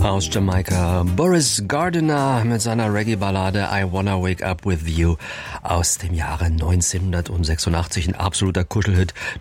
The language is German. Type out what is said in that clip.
Aus Jamaika Boris Gardiner mit seiner Reggae-Ballade I Wanna Wake Up With You aus dem Jahre 1986, ein absoluter Kuschelhit.